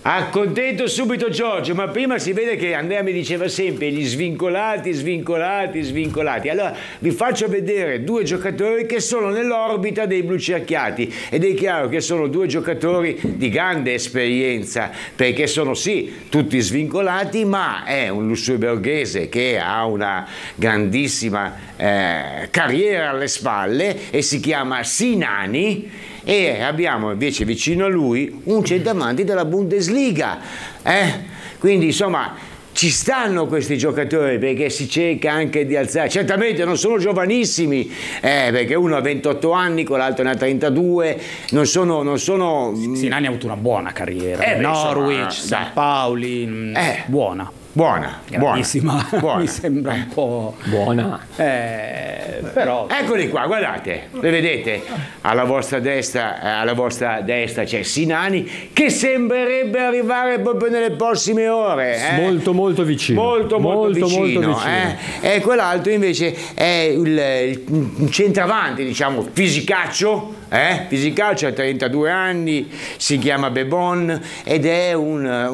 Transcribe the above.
Accontento subito Giorgio, ma prima si vede che Andrea mi diceva sempre gli svincolati, svincolati, svincolati. Allora vi faccio vedere due giocatori che sono nell'orbita dei blucerchiati ed è chiaro che sono due giocatori di grande esperienza perché sono sì tutti svincolati, ma è un lussemburghese che ha una grandissima carriera alle spalle e si chiama Sinani. E abbiamo invece vicino a lui un centravanti della Bundesliga, quindi insomma ci stanno questi giocatori perché si cerca anche di alzare, certamente non sono giovanissimi, perché uno ha 28 anni, con l'altro ne ha 32, non sono Sinani ha avuto una buona carriera, Norwich, San Pauli, buona. Buona. Mi sembra un po' buona. Però eccoli qua, guardate, le vedete? Alla vostra destra c'è Sinani che sembrerebbe arrivare proprio nelle prossime ore. Molto vicino. Molto vicino. E quell'altro invece è un centravanti, diciamo, fisicaccio, ha 32 anni, si chiama Bebon ed è un